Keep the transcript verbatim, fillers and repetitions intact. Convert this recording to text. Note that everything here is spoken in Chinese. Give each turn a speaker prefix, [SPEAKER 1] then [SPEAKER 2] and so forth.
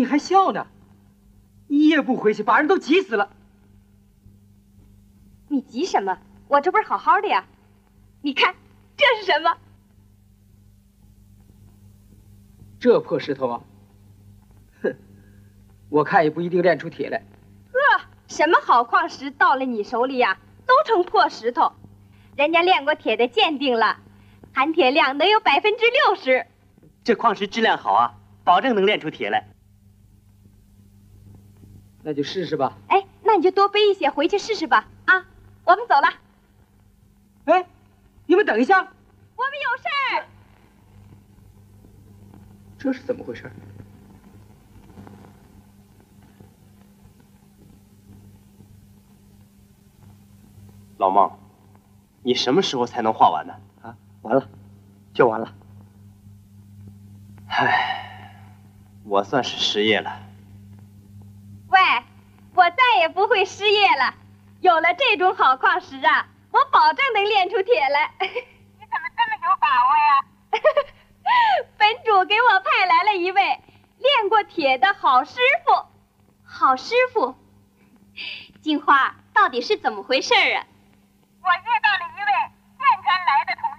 [SPEAKER 1] 你还笑呢？你也不回去，把人都急死了。
[SPEAKER 2] 你急什么？我这不是好好的呀？你看，这是什么？
[SPEAKER 1] 这破石头啊！哼，我看也不一定炼出铁来。
[SPEAKER 2] 呵，什么好矿石到了你手里呀，都成破石头。人家炼过铁的鉴定了，含铁量能有百分之六十。
[SPEAKER 3] 这矿石质量好啊，保证能炼出铁来。
[SPEAKER 1] 那就试试吧。
[SPEAKER 2] 哎，那你就多背一些回去试试吧。啊，我们走了。
[SPEAKER 1] 哎，你们等一下，
[SPEAKER 2] 我们有事儿。
[SPEAKER 1] 这是怎么回事？
[SPEAKER 3] 老孟，你什么时候才能画完呢？
[SPEAKER 1] 啊，完了，就完了。
[SPEAKER 3] 唉，我算是失业了。
[SPEAKER 2] 喂，我再也不会失业了。有了这种好矿石啊，我保证能炼出铁来。
[SPEAKER 4] 你怎么这么有把握呀？
[SPEAKER 2] 本主给我派来了一位炼过铁的好师傅。好师傅，金花到底是怎么回事啊？
[SPEAKER 4] 我遇到了一位燕山来的同